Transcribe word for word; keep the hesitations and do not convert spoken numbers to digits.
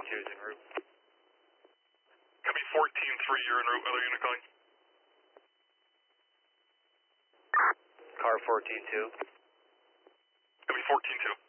two is en route. Copy fourteen three, you're en route. Other unit calling. Car fourteen two. Copy fourteen two.